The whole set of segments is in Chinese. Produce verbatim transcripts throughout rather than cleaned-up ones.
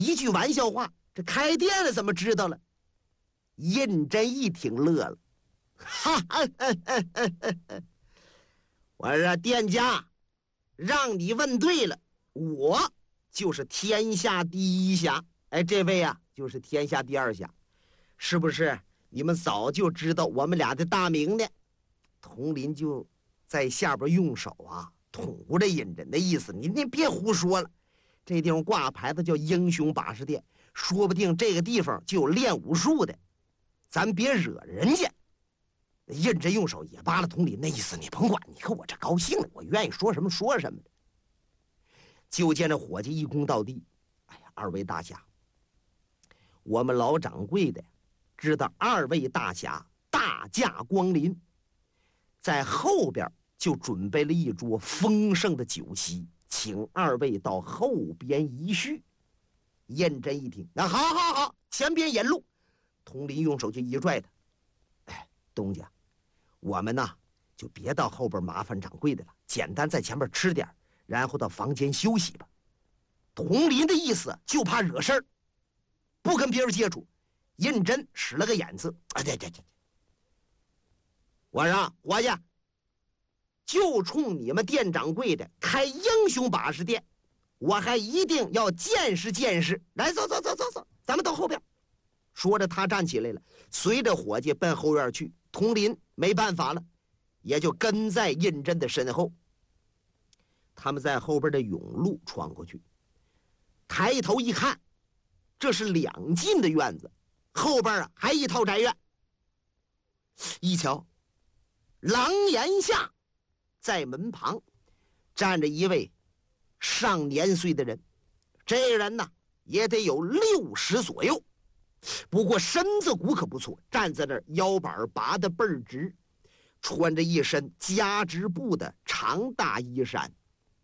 一句玩笑话，这开店了怎么知道了？胤禛一听乐了，哈哈哈哈哈哈！我说店家，让你问对了，我就是天下第一侠。哎，这位啊，就是天下第二侠，是不是？你们早就知道我们俩的大名呢？佟林就在下边用手啊捅着胤禛的意思，你你别胡说了。这地方挂牌子叫英雄把式店，说不定这个地方就有练武术的，咱别惹人家。胤禛用手也扒了佟林那意思，你甭管，你看我这高兴了，我愿意说什么说什么的。就见这伙计一躬到地，哎呀，二位大侠，我们老掌柜的知道二位大侠大驾光临，在后边就准备了一桌丰盛的酒席，请二位到后边一叙。胤禛一听，那好好好，前边引路。佟林用手就一拽他，哎，东家，我们呢就别到后边麻烦掌柜的了，简单在前面吃点，然后到房间休息吧。佟林的意思就怕惹事儿，不跟别人接触。胤禛使了个眼色，哎，对对对，我说伙计，就冲你们店掌柜的开英雄把式店，我还一定要见识见识。来，走走走走走，咱们到后边。说着，他站起来了，随着伙计奔后院去。佟林没办法了，也就跟在胤禛的身后。他们在后边的甬路穿过去，抬头一看，这是两进的院子，后边啊还一套宅院。一瞧，廊檐下在门旁站着一位上年岁的人，这人呢也得有六十左右，不过身子骨可不错，站在那儿腰板拔得倍儿直，穿着一身夹织布的长大衣衫，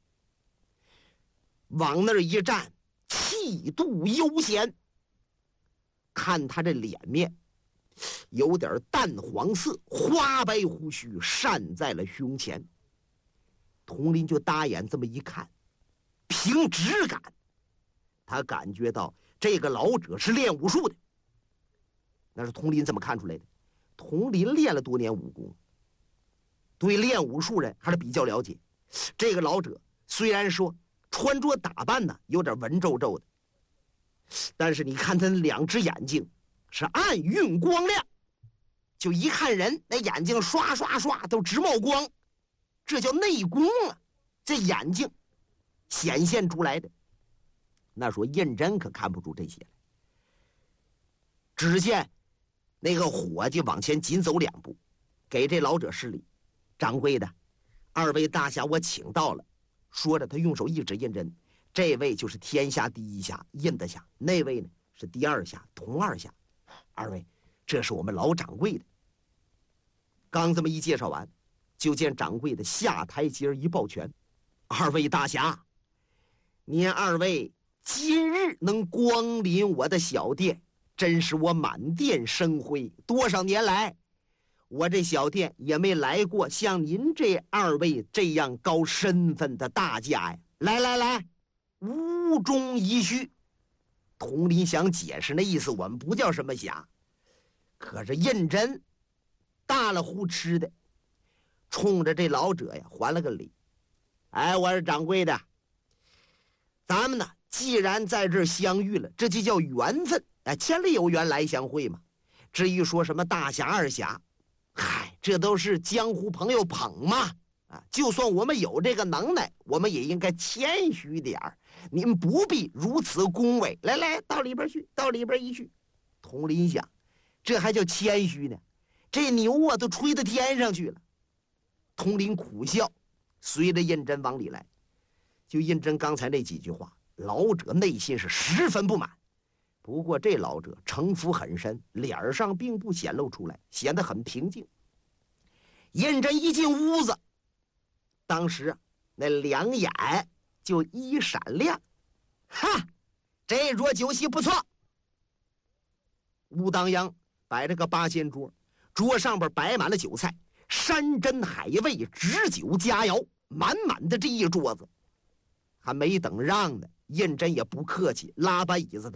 往那儿一站，气度悠闲。看他这脸面有点淡黄色，花白胡须扇在了胸前。佟林就搭眼这么一看，凭直感他感觉到这个老者是练武术的。那是佟林怎么看出来的？佟林练了多年武功，对练武术人还是比较了解。这个老者虽然说穿着打扮呢有点文绉绉的，但是你看他两只眼睛是暗晕光亮，就一看人那眼睛刷刷刷都直冒光，这叫内功啊，这眼睛显现出来的。那说胤禛可看不出这些来。只见那个伙计往前紧走两步，给这老者施礼：“掌柜的，二位大侠我请到了。”说着他用手一指胤禛，这位就是天下第一侠胤大侠，那位呢是第二侠佟二侠，二位这是我们老掌柜的。刚这么一介绍完，就见掌柜的下台阶一抱拳：“二位大侠，您二位今日能光临我的小店，真是我满店生辉。多少年来，我这小店也没来过像您这二位这样高身份的大家呀！来来来，屋中一叙。”佟林想解释那意思，我们不叫什么侠，可是胤禛大了胡吃的，冲着这老者呀还了个礼：“哎，我是掌柜的，咱们呢既然在这儿相遇了，这就叫缘分。哎，千里有缘来相会嘛。至于说什么大侠二侠，嗨，这都是江湖朋友捧嘛。啊，就算我们有这个能耐，我们也应该谦虚点儿，您不必如此恭维。来来，到里边去，到里边一去。”佟林想，这还叫谦虚呢？这牛啊都吹到天上去了。佟林苦笑，随着胤禛往里来。就胤禛刚才那几句话，老者内心是十分不满。不过这老者城府很深，脸上并不显露出来，显得很平静。胤禛一进屋子，当时啊那两眼就一闪亮，哈，这桌酒席不错。屋当央摆着个八仙桌，桌上边摆满了酒菜，山珍海味，只酒佳肴，满满的这一桌子。还没等让呢， 胤禛也不客气，拉把椅子